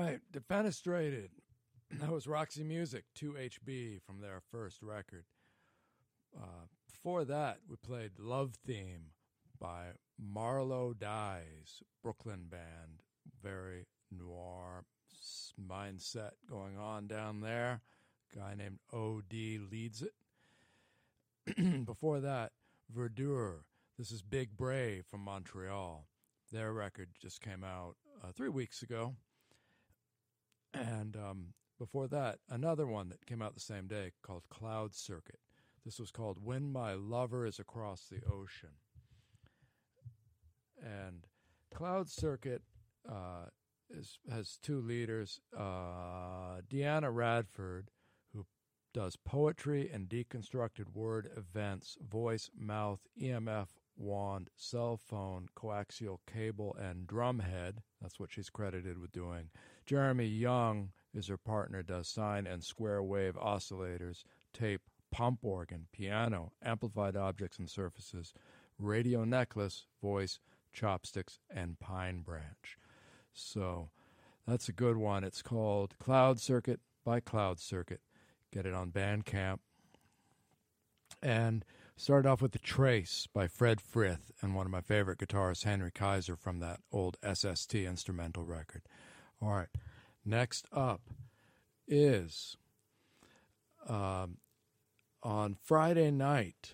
right, Defenestrated. That was Roxy Music, 2HB from their first record. Before that, we played Love Theme by Marlowe Dies, Brooklyn band. Very noir mindset going on down there. Guy named O.D. leads it. Before that, Verdure. This is Big Brave from Montreal. Their record just came out 3 weeks ago. And before that, another one that came out the same day called Cloud Circuit. This was called When My Lover Is Across the Ocean. And Cloud Circuit has two leaders. Deanna Radford, who does poetry and deconstructed word events, voice, mouth, EMF, wand, cell phone, coaxial cable, and drumhead. That's what she's credited with doing. Jeremy Young is her partner, does sine and square wave oscillators, tape, pump organ, piano, amplified objects and surfaces, radio necklace, voice, chopsticks, and pine branch. So that's a good one. It's called Cloud Circuit by Cloud Circuit. Get it on Bandcamp. And started off with The Trace by Fred Frith and one of my favorite guitarists, Henry Kaiser, from that old SST instrumental record. All right. Next up is on Friday night,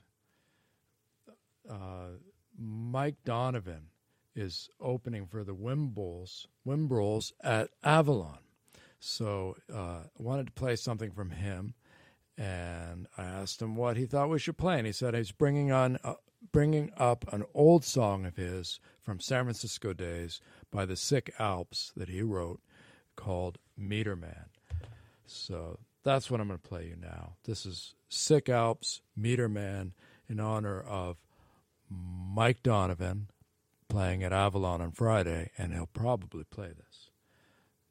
Mike Donovan is opening for the Wimbrels at Avalon. So I wanted to play something from him, and I asked him what he thought we should play, and he said he's bringing up an old song of his from San Francisco days by the Sick Alps that he wrote called Meter Man. So that's what I'm going to play you now. This is Sick Alps, Meter Man, in honor of Mike Donovan, playing at Avalon on Friday, and he'll probably play this.